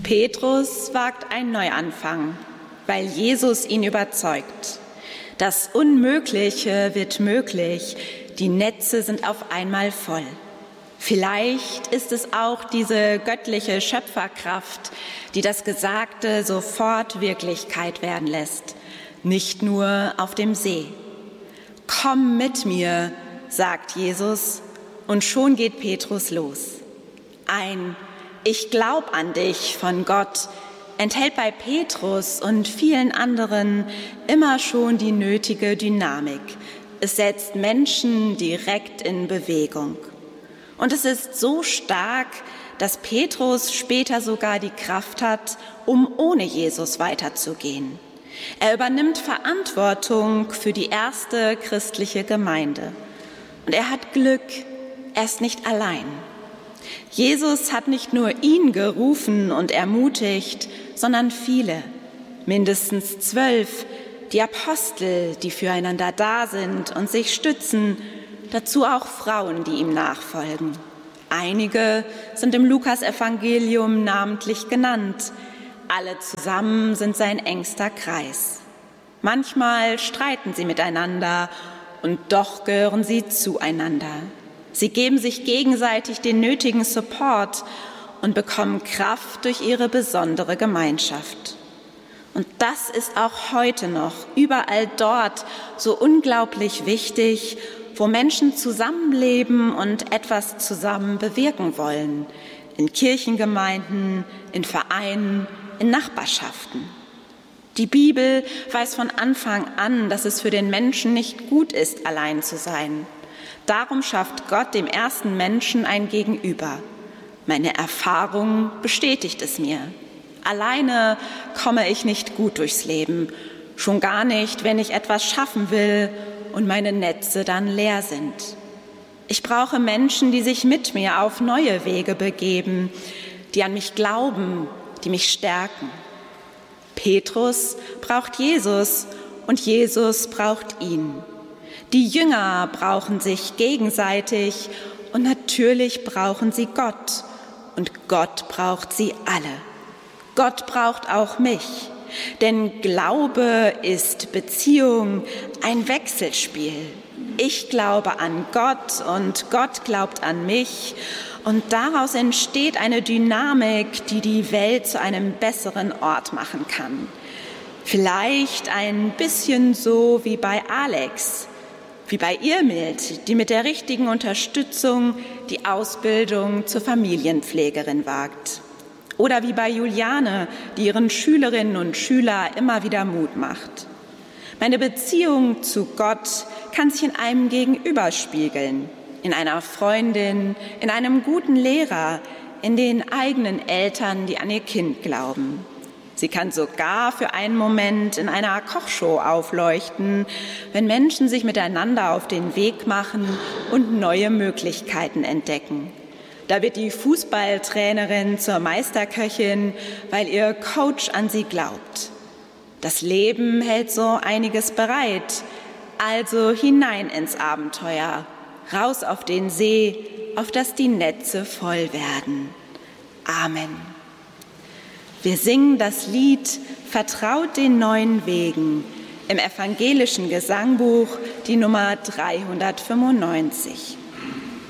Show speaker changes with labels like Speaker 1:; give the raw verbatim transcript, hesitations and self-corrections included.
Speaker 1: Petrus wagt einen Neuanfang, weil Jesus ihn überzeugt. Das Unmögliche wird möglich, die Netze sind auf einmal voll. Vielleicht ist es auch diese göttliche Schöpferkraft, die das Gesagte sofort Wirklichkeit werden lässt, nicht nur auf dem See. Komm mit mir, sagt Jesus, und schon geht Petrus los. Ein Ich glaub an dich von Gott enthält bei Petrus und vielen anderen immer schon die nötige Dynamik. Es setzt Menschen direkt in Bewegung. Und es ist so stark, dass Petrus später sogar die Kraft hat, um ohne Jesus weiterzugehen. Er übernimmt Verantwortung für die erste christliche Gemeinde. Und er hat Glück, er ist nicht allein. Jesus hat nicht nur ihn gerufen und ermutigt, sondern viele, mindestens zwölf, die Apostel, die füreinander da sind und sich stützen, dazu auch Frauen, die ihm nachfolgen. Einige sind im Lukasevangelium namentlich genannt. Alle zusammen sind sein engster Kreis. Manchmal streiten sie miteinander und doch gehören sie zueinander. Sie geben sich gegenseitig den nötigen Support und bekommen Kraft durch ihre besondere Gemeinschaft. Und das ist auch heute noch überall dort so unglaublich wichtig, wo Menschen zusammenleben und etwas zusammen bewirken wollen. In Kirchengemeinden, in Vereinen, in Nachbarschaften. Die Bibel weiß von Anfang an, dass es für den Menschen nicht gut ist, allein zu sein. Darum schafft Gott dem ersten Menschen ein Gegenüber. Meine Erfahrung bestätigt es mir. Alleine komme ich nicht gut durchs Leben, schon gar nicht, wenn ich etwas schaffen will und meine Netze dann leer sind. Ich brauche Menschen, die sich mit mir auf neue Wege begeben, die an mich glauben, die mich stärken. Petrus braucht Jesus und Jesus braucht ihn. Die Jünger brauchen sich gegenseitig und natürlich brauchen sie Gott und Gott braucht sie alle. Gott braucht auch mich, denn Glaube ist Beziehung, ein Wechselspiel. Ich glaube an Gott und Gott glaubt an mich und daraus entsteht eine Dynamik, die die Welt zu einem besseren Ort machen kann. Vielleicht ein bisschen so wie bei Alex, wie bei Irmild, die mit der richtigen Unterstützung die Ausbildung zur Familienpflegerin wagt. Oder wie bei Juliane, die ihren Schülerinnen und Schülern immer wieder Mut macht. Meine Beziehung zu Gott kann sich in einem Gegenüber spiegeln, in einer Freundin, in einem guten Lehrer, in den eigenen Eltern, die an ihr Kind glauben. Sie kann sogar für einen Moment in einer Kochshow aufleuchten, wenn Menschen sich miteinander auf den Weg machen und neue Möglichkeiten entdecken. Da wird die Fußballtrainerin zur Meisterköchin, weil ihr Coach an sie glaubt. Das Leben hält so einiges bereit, also hinein ins Abenteuer, raus auf den See, auf dass die Netze voll werden. Amen. Wir singen das Lied Vertraut den neuen Wegen im evangelischen Gesangbuch, die Nummer dreihundertfünfundneunzig.